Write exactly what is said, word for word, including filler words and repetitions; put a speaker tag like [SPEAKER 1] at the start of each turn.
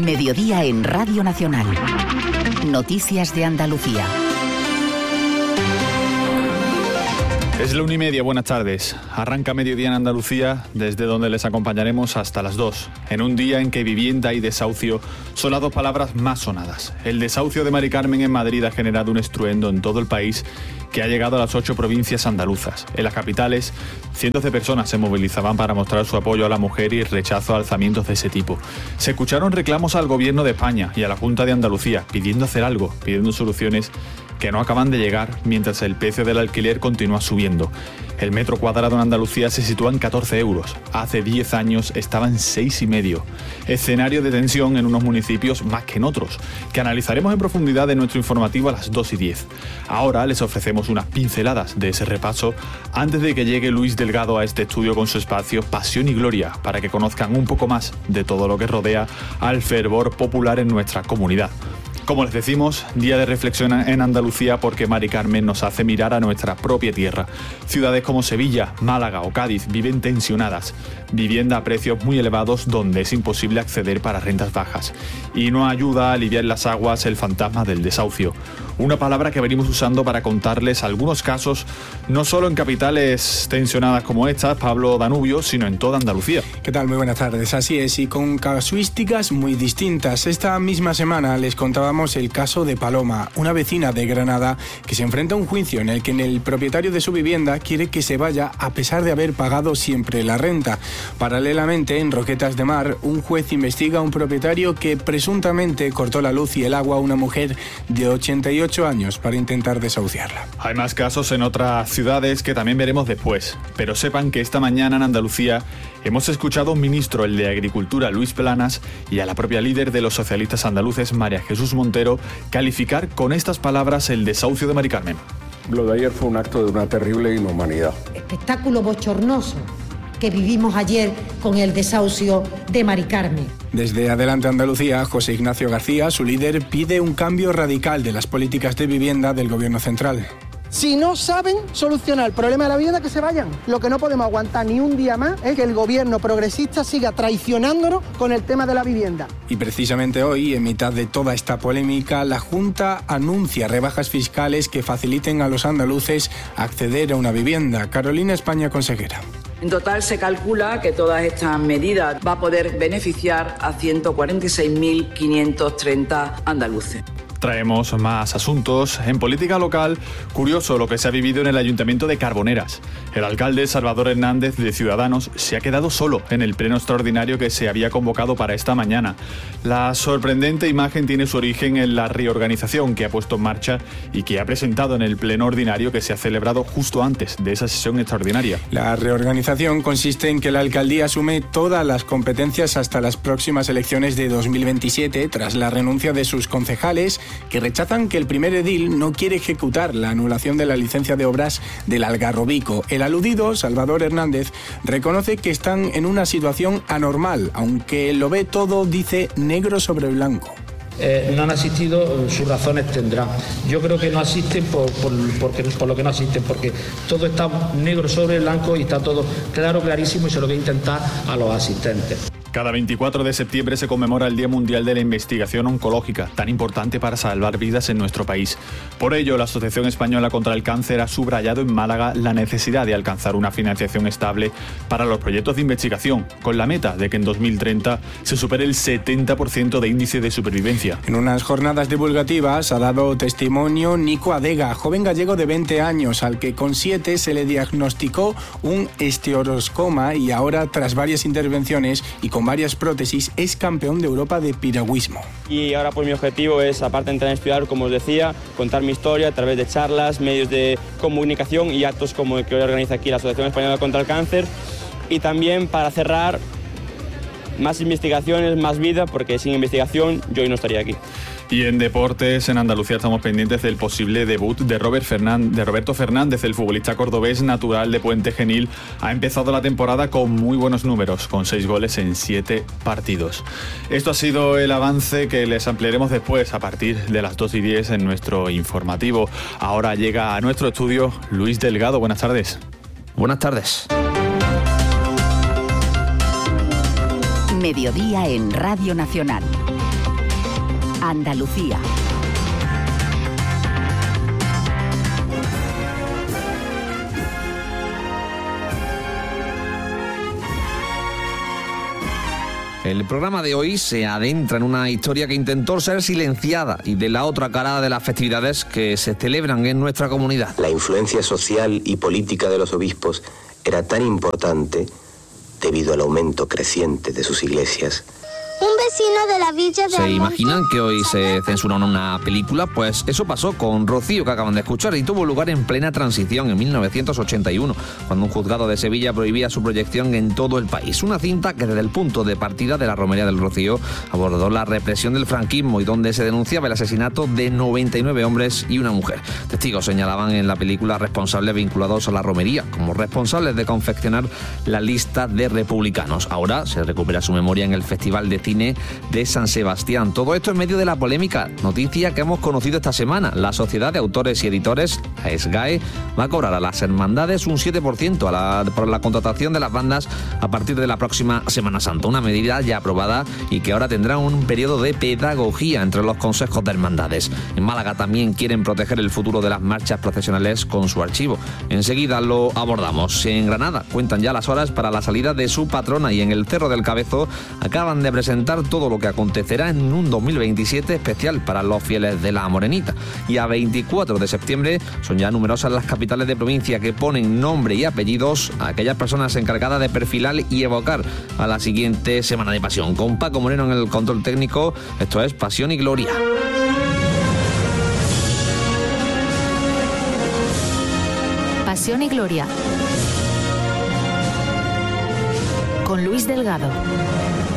[SPEAKER 1] Mediodía en Radio Nacional. Noticias de Andalucía.
[SPEAKER 2] Es la una y media, buenas tardes. Arranca Mediodía en Andalucía, desde donde les acompañaremos hasta las dos. En un día en que vivienda y desahucio son las dos palabras más sonadas. El desahucio de Mari Carmen en Madrid ha generado un estruendo en todo el país que ha llegado a las ocho provincias andaluzas. En las capitales, cientos de personas se movilizaban para mostrar su apoyo a la mujer y rechazo a alzamientos de ese tipo. Se escucharon reclamos al Gobierno de España y a la Junta de Andalucía, pidiendo hacer algo, pidiendo soluciones que no acaban de llegar mientras el precio del alquiler continúa subiendo. El metro cuadrado en Andalucía se sitúa en catorce euros. Hace diez años estaba en seis y medio. Escenario de tensión en unos municipios más que en otros, que analizaremos en profundidad en nuestro informativo a las dos y diez. Ahora les ofrecemos unas pinceladas de ese repaso antes de que llegue Luis Delgado a este estudio con su espacio Pasión y Gloria, para que conozcan un poco más de todo lo que rodea al fervor popular en nuestra comunidad. Como les decimos, día de reflexión en Andalucía porque Mari Carmen nos hace mirar a nuestra propia tierra. Ciudades como Sevilla, Málaga o Cádiz viven tensionadas, vivienda a precios muy elevados donde es imposible acceder para rentas bajas. Y no ayuda a aliviar las aguas el fantasma del desahucio. Una palabra que venimos usando para contarles algunos casos, no solo en capitales tensionadas como esta, Pablo Danubio, sino en toda Andalucía.
[SPEAKER 3] ¿Qué tal? Muy buenas tardes. Así es, y con casuísticas muy distintas. Esta misma semana les contábamos el caso de Paloma, una vecina de Granada que se enfrenta a un juicio en el que el propietario de su vivienda quiere que se vaya a pesar de haber pagado siempre la renta. Paralelamente, en Roquetas de Mar, un juez investiga a un propietario que presuntamente cortó la luz y el agua a una mujer de ochenta y ocho años para intentar desahuciarla.
[SPEAKER 2] Hay más casos en otras ciudades que también veremos después, pero sepan que esta mañana en Andalucía hemos escuchado a un ministro, el de Agricultura, Luis Planas, y a la propia líder de los socialistas andaluces, María Jesús Montero, calificar con estas palabras el desahucio de Mari Carmen.
[SPEAKER 4] Lo de ayer fue un acto de una terrible inhumanidad.
[SPEAKER 5] Espectáculo bochornoso que vivimos ayer con el desahucio de Mari Carmen.
[SPEAKER 3] Desde Adelante Andalucía, José Ignacio García, su líder, pide un cambio radical de las políticas de vivienda del Gobierno central.
[SPEAKER 6] Si no saben solucionar el problema de la vivienda, que se vayan. Lo que no podemos aguantar ni un día más es que el gobierno progresista siga traicionándonos con el tema de la vivienda.
[SPEAKER 3] Y precisamente hoy, en mitad de toda esta polémica, la Junta anuncia rebajas fiscales que faciliten a los andaluces acceder a una vivienda. Carolina España, consejera.
[SPEAKER 7] En total se calcula que todas estas medidas va a poder beneficiar a ciento cuarenta y seis mil quinientos treinta andaluces.
[SPEAKER 2] Traemos más asuntos. En política local, curioso lo que se ha vivido en el Ayuntamiento de Carboneras. El alcalde Salvador Hernández, de Ciudadanos, se ha quedado solo en el pleno extraordinario que se había convocado para esta mañana. La sorprendente imagen tiene su origen en la reorganización que ha puesto en marcha y que ha presentado en el pleno ordinario que se ha celebrado justo antes de esa sesión extraordinaria.
[SPEAKER 3] La reorganización consiste en que la alcaldía asume todas las competencias hasta las próximas elecciones de dos mil veintisiete, tras la renuncia de sus concejales, que rechazan que el primer edil no quiere ejecutar la anulación de la licencia de obras del Algarrobico. El aludido, Salvador Hernández, reconoce que están en una situación anormal, aunque lo ve todo, dice, negro sobre blanco.
[SPEAKER 8] Eh, no han asistido, sus razones tendrán. Yo creo que no asisten por, por, porque, por lo que no asisten, porque todo está negro sobre blanco y está todo claro, clarísimo, y se lo voy a intentar a los asistentes.
[SPEAKER 2] Cada veinticuatro de septiembre se conmemora el Día Mundial de la Investigación Oncológica, tan importante para salvar vidas en nuestro país. Por ello, la Asociación Española contra el Cáncer ha subrayado en Málaga la necesidad de alcanzar una financiación estable para los proyectos de investigación, con la meta de que en dos mil treinta se supere el setenta por ciento de índice de supervivencia.
[SPEAKER 3] En unas jornadas divulgativas ha dado testimonio Nico Adega, joven gallego de veinte años, al que con siete se le diagnosticó un esteatoscoma y ahora, tras varias intervenciones y con varias prótesis, es campeón de Europa de piragüismo.
[SPEAKER 9] Y ahora pues mi objetivo es, aparte de entrar a estudiar, como os decía, contar mi historia a través de charlas, medios de comunicación y actos como el que hoy organiza aquí la Asociación Española contra el Cáncer. Y también, para cerrar, más investigaciones, más vida, porque sin investigación yo hoy no estaría aquí.
[SPEAKER 2] Y en deportes, en Andalucía estamos pendientes del posible debut de, Robert Fernández, de Roberto Fernández, el futbolista cordobés natural de Puente Genil. Ha empezado la temporada con muy buenos números, con seis goles en siete partidos. Esto ha sido el avance que les ampliaremos después, a partir de las dos y diez en nuestro informativo. Ahora llega a nuestro estudio Luis Delgado. Buenas tardes.
[SPEAKER 10] Buenas tardes.
[SPEAKER 1] Mediodía en Radio Nacional. Andalucía.
[SPEAKER 10] El programa de hoy se adentra en una historia que intentó ser silenciada y de la otra cara de las festividades que se celebran en nuestra comunidad.
[SPEAKER 11] La influencia social y política de los obispos era tan importante debido al aumento creciente de sus iglesias.
[SPEAKER 12] Un vecino de la villa de
[SPEAKER 10] ¿Se imaginan que hoy se censura una película? Pues eso pasó con Rocío, que acaban de escuchar, y tuvo lugar en plena transición en mil novecientos ochenta y uno, cuando un juzgado de Sevilla prohibía su proyección en todo el país. Una cinta que desde el punto de partida de la Romería del Rocío abordó la represión del franquismo y donde se denunciaba el asesinato de noventa y nueve hombres y una mujer. Testigos señalaban en la película responsables vinculados a la romería, como responsables de confeccionar la lista de republicanos. Ahora se recupera su memoria en el Festival de Cine de San Sebastián. Todo esto en medio de la polémica noticia que hemos conocido esta semana. La Sociedad de Autores y Editores, la SGAE, va a cobrar a las hermandades un siete por ciento a la, por la contratación de las bandas a partir de la próxima Semana Santa. Una medida ya aprobada y que ahora tendrá un periodo de pedagogía entre los consejos de hermandades. En Málaga también quieren proteger el futuro de las marchas procesionales con su archivo. Enseguida lo abordamos. En Granada cuentan ya las horas para la salida de su patrona y en el Cerro del Cabezo acaban de presentar todo lo que acontecerá en un dos mil veintisiete especial para los fieles de la Morenita. Y a veinticuatro de septiembre son ya numerosas las capitales de provincia que ponen nombre y apellidos a aquellas personas encargadas de perfilar y evocar a la siguiente Semana de Pasión. Con Paco Moreno en el control técnico, esto es Pasión y Gloria.
[SPEAKER 1] Pasión y Gloria. Con Luis Delgado.